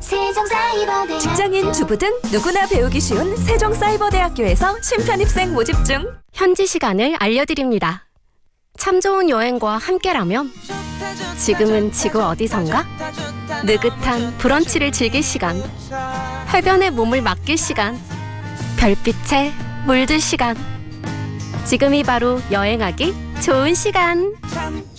세종사이버대학 직장인, 주부 등 누구나 배우기 쉬운 세종사이버대학교에서 신편입생 모집 중. 현지 시간을 알려드립니다. 참 좋은 여행과 함께라면 지금은 지구 어디선가? 느긋한 브런치를 즐길 시간, 해변에 몸을 맡길 시간, 별빛에 물들 시간. 지금이 바로 여행하기 좋은 시간.